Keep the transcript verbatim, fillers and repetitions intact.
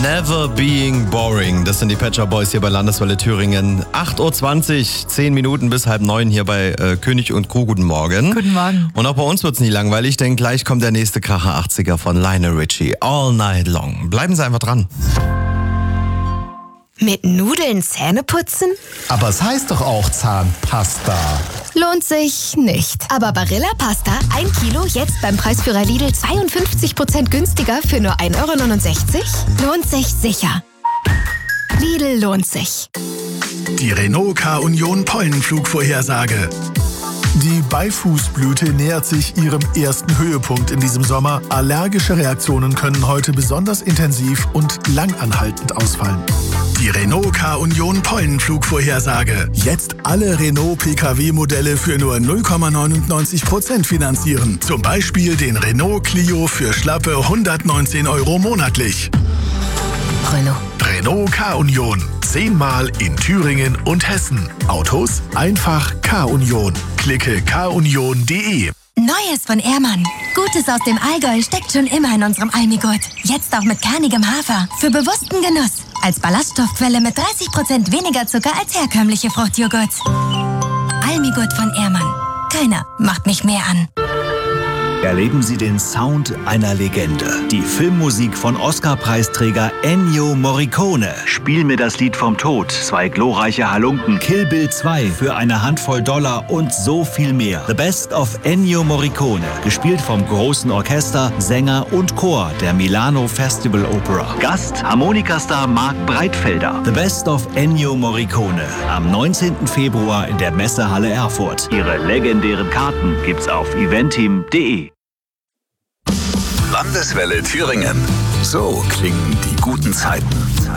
Never Being Boring. Das sind die Pet Shop Boys hier bei Landeswelle Thüringen. acht Uhr zwanzig, zehn Minuten bis halb neun hier bei äh, König und Kuh. Guten Morgen. Guten Morgen. Und auch bei uns wird's nie langweilig, denn gleich kommt der nächste Kracher achtziger von Lionel Richie. All Night Long. Bleiben Sie einfach dran. Mit Nudeln Zähne putzen? Aber es heißt doch auch Zahnpasta. Lohnt sich nicht. Aber Barilla Pasta, ein Kilo, jetzt beim Preisführer Lidl zweiundfünfzig Prozent günstiger für nur ein Euro neunundsechzig? Lohnt sich sicher. Lidl lohnt sich. Die Renault K-Union Pollenflugvorhersage. Die Beifußblüte nähert sich ihrem ersten Höhepunkt in diesem Sommer. Allergische Reaktionen können heute besonders intensiv und langanhaltend ausfallen. Die Renault K-Union Pollenflugvorhersage. Jetzt alle Renault-P K W-Modelle für nur null Komma neunundneunzig Prozent finanzieren. Zum Beispiel den Renault Clio für schlappe hundertneunzehn Euro monatlich. Renault. Renault K-Union. Zehnmal in Thüringen und Hessen. Autos einfach K-Union. Klicke k union punkt de. Neues von Ehrmann. Gutes aus dem Allgäu steckt schon immer in unserem Almigurt. Jetzt auch mit kernigem Hafer. Für bewussten Genuss. Als Ballaststoffquelle mit dreißig Prozent weniger Zucker als herkömmliche Fruchtjoghurts. Almigurt von Ehrmann. Keiner macht mich mehr an. Erleben Sie den Sound einer Legende. Die Filmmusik von Oscar-Preisträger Ennio Morricone. Spiel mir das Lied vom Tod, zwei glorreiche Halunken, Kill Bill zwei für eine Handvoll Dollar und so viel mehr. The Best of Ennio Morricone. Gespielt vom großen Orchester, Sänger und Chor der Milano Festival Opera. Gast Harmonikastar Marc Breitfelder. The Best of Ennio Morricone. Am neunzehnten Februar in der Messehalle Erfurt. Ihre legendären Karten gibt's auf eventim punkt de. Landeswelle Thüringen. So klingen die guten Zeiten.